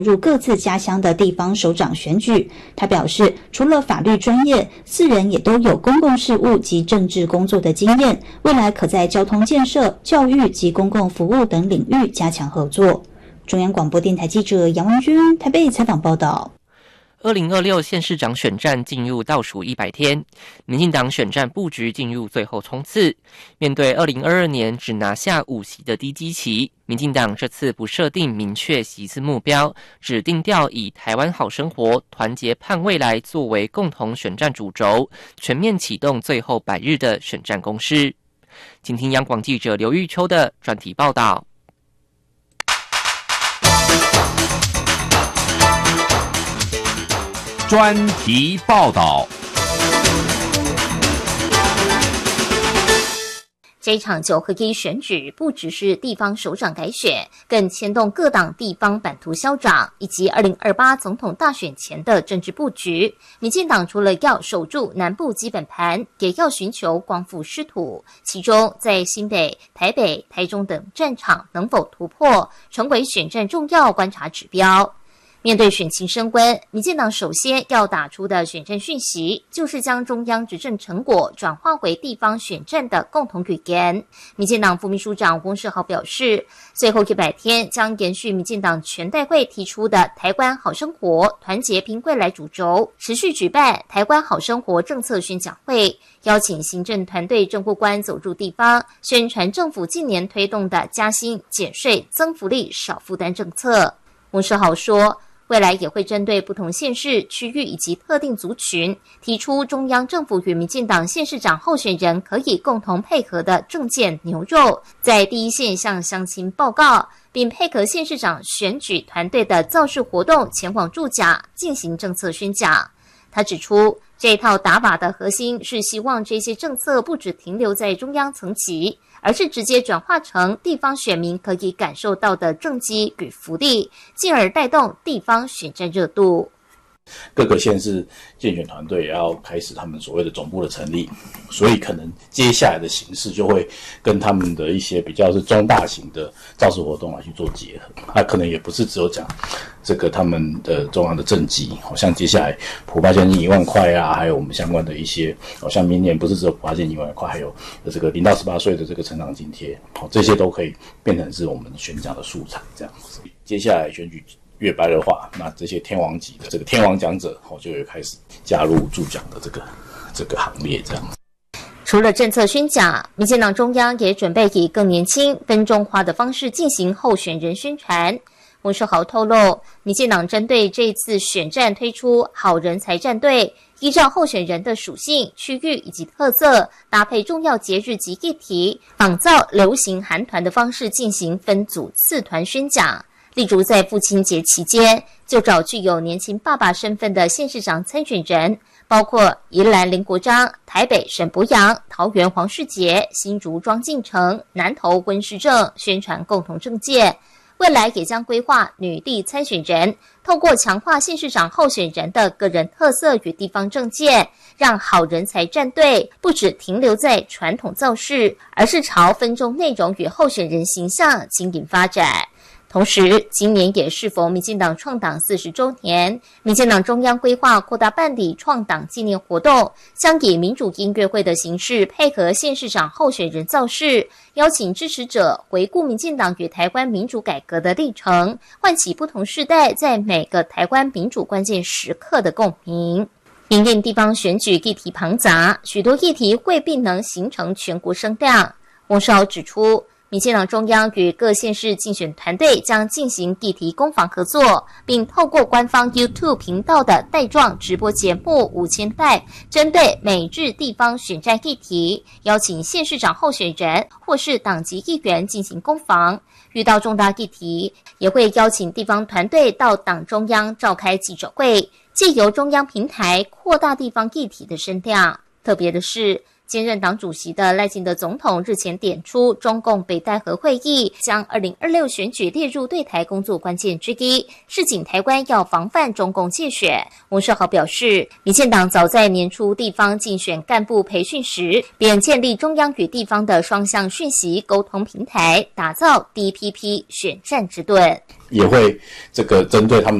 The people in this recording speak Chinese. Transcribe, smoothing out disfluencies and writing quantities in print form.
入各自家乡的地方首长选举。他表示，除了法律专业，4人也都有公共事务及政治工作的经验，未来可在交通建设、教育及公共服务等领域加强合作。中央广播电台记者杨文君台北采访报道。 2026县市长选战进入倒数100天，民进党选战布局进入最后冲刺。面对2022年只拿下5席的低基期，民进党这次不设定明确席次目标，只定调以台湾好生活、团结盼未来作为共同选战主轴，全面启动最后100日的选战攻势。请听央广记者刘玉秋的专题报道。 专题报道。 这场9合1选举不只是地方首长改选，更牵动各党地方版图消长以及2028总统大选前的政治布局。民进党除了要守住南部基本盘，也要寻求光复失土，其中在新北、台北、台中等战场能否突破，成为选战重要观察指标。面对选情升温，民进党首先要打出的选战讯息，就是将中央执政成果转化为地方选战的共同语言。民进党副秘书长翁世豪表示，最后100天将延续民进党全代会提出的台湾好生活、团结拼未来主轴，持续举办台湾好生活政策宣讲会，邀请行政团队政务官走入地方，宣传政府近年推动的加薪、减税、增福利、少负担政策。翁世豪说，未来也会针对不同县市、区域以及特定族群，提出中央政府与民进党县市长候选人可以共同配合的政见牛肉，在第一线向乡亲报告，并配合县市长选举团队的造势活动前往驻甲进行政策宣讲。他指出，这套打法的核心是希望这些政策不只停留在中央层级，而是直接转化成地方选民可以感受到的政绩与福利，进而带动地方选战热度。 各个县市竞选团队也要开始他们所谓的总部的成立，所以可能接下来的形式就会跟他们的一些比较是中大型的造势活动来去做结合。它可能也不是只有讲这个他们的中央的政绩，好像接下来普发现金1万块啊，还有我们相关的一些，好像明年不是只有普发现金1万块，还有这个0到18岁的这个成长津贴，这些都可以变成是我们选讲的素材这样子。接下来选举越白热化，那这些天王级的这个天王讲者就会开始加入助讲的这个行列这样子。 除了政策宣讲，民进党中央也准备以更年轻、分众化的方式进行候选人宣传。翁世豪透露，民进党针对这次选战推出好人才战队，依照候选人的属性、区域以及特色，搭配重要节日及议题，仿造流行韩团的方式进行分组次团宣讲。例如在父亲节期间，就找具有年轻爸爸身份的县市长参选人，包括宜兰林国章、台北沈伯洋、桃园黄世杰、新竹庄敬诚、南投温世正，宣传共同政见。未来也将规划女帝参选人，透过强化县市长候选人的个人特色与地方政见，让好人才战队不只停留在传统造势，而是朝分众内容与候选人形象经营发展。同时，今年也适逢民进党创党40周年，民进党中央规划扩大办理创党纪念活动，将以民主音乐会的形式配合县市长候选人造势，邀请支持者回顾民进党与台湾民主改革的历程，唤起不同世代在每个台湾民主关键时刻的共鸣。因应地方选举议题庞杂，许多议题未必能形成全国声量。翁世豪指出，民进党中央与各县市竞选团队将进行议题攻防合作，并透过官方 YouTube 频道的带状直播节目5000代，针对每日地方选战议题，邀请县市长候选人或是党籍议员进行攻防。遇到重大议题，也会邀请地方团队到党中央召开记者会，借由中央平台扩大地方议题的声量。特别的是， 兼任党主席的赖清德总统日前点出，中共北戴河会议将2026选举列入对台工作关键之一，示警台湾要防范中共介选。翁世豪表示，民进党早在年初地方竞选干部培训时，便建立中央与地方的双向讯息沟通平台，打造第一批选战之盾。 也会针对他们